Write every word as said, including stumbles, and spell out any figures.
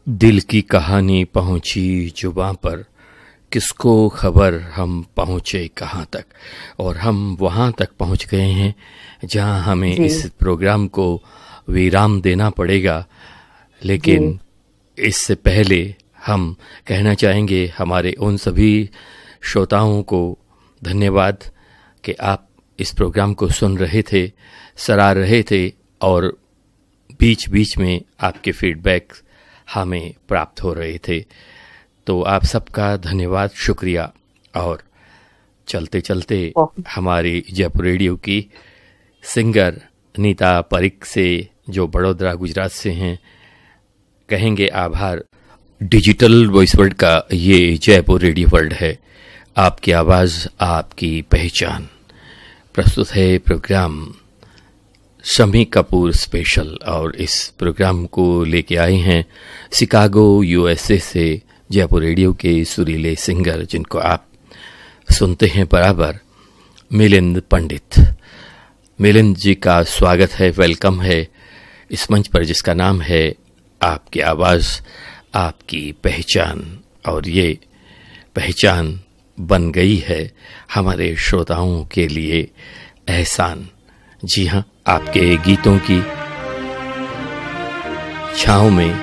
दिल की कहानी पहुंची जुबां पर, किसको खबर हम पहुंचे कहाँ तक। और हम वहाँ तक पहुंच गए हैं जहाँ हमें जी, इस प्रोग्राम को विराम देना पड़ेगा। जी, लेकिन इससे पहले हम कहना चाहेंगे हमारे उन सभी श्रोताओं को धन्यवाद कि आप इस प्रोग्राम को सुन रहे थे, सराह रहे थे और बीच बीच में आपके फीडबैक हमें प्राप्त हो रहे थे। तो आप सबका धन्यवाद, शुक्रिया। और चलते चलते बहुत हमारी जयपुर रेडियो की सिंगर नीता परिक से, जो बड़ौदा गुजरात से हैं, कहेंगे आभार। डिजिटल वॉइस वर्ल्ड का ये जयपुर रेडियो वर्ल्ड है, आपकी आवाज़ आपकी पहचान। प्रस्तुत है प्रोग्राम शम्मी कपूर स्पेशल और इस प्रोग्राम को लेके आए हैं शिकागो यूएसए से जयपुर रेडियो के सुरीले सिंगर, जिनको आप सुनते हैं बराबर, मिलिंद पंडित। मिलिंद जी का स्वागत है, वेलकम है इस मंच पर जिसका नाम है आपकी आवाज़ आपकी पहचान। और ये पहचान बन गई है हमारे श्रोताओं के लिए एहसान। जी हाँ, आपके गीतों की छाँव में